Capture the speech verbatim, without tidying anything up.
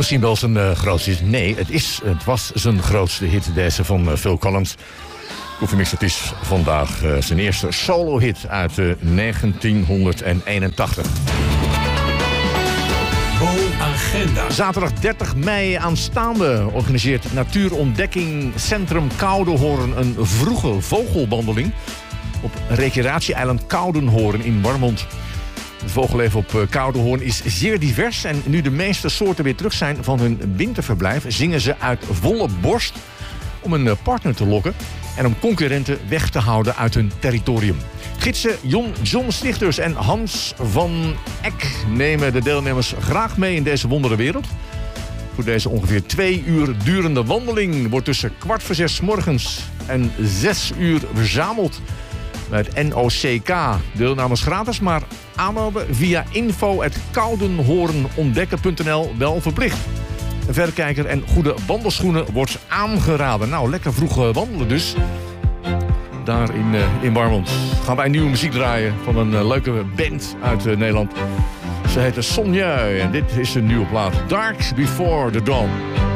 Misschien wel zijn uh, grootste hit. Nee, het, is, het was zijn grootste hit, deze van uh, Phil Collins. Koffiemix, het is vandaag uh, zijn eerste solo-hit uit uh, negentien eenentachtig. Agenda. Zaterdag dertig mei aanstaande organiseert Natuurontdekkingcentrum Koudehoorn een vroege vogelwandeling op recreatieeiland Koudenhoorn in Warmond. Het vogelleven op Koudenhoorn is zeer divers en nu de meeste soorten weer terug zijn van hun winterverblijf, zingen ze uit volle borst om een partner te lokken en om concurrenten weg te houden uit hun territorium. Gidsen Jon, John Stichters en Hans van Eck nemen de deelnemers graag mee in deze wondere wereld. Voor deze ongeveer twee uur durende wandeling wordt tussen kwart voor zes 's morgens en zes uur verzameld bij het N O C K. Deelname is gratis, maar aanmelden via info at koudenhoornontdekken punt n l wel verplicht. Een verrekijker en goede wandelschoenen wordt aangeraden. Nou, lekker vroeg wandelen dus. Daar in, uh, in Warmond gaan wij nieuwe muziek draaien van een uh, leuke band uit uh, Nederland. Ze heet Sonja en dit is een nieuwe plaat. Dark Before the Dawn.